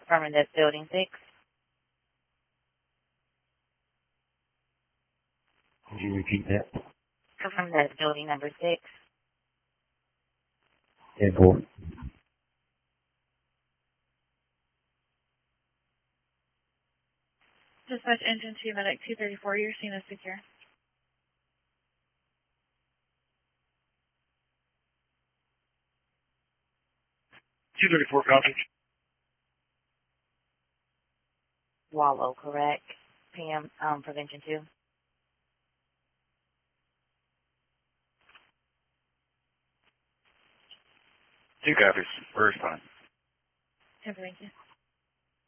Confirming that's building 6. Could you repeat that? Confirming that's building number 6. Airport. Dispatch engine 2, medic 234, your scene is secure. 234 copy. Wallow, correct? PM, prevention 2. 2 copies. First time. Thank you.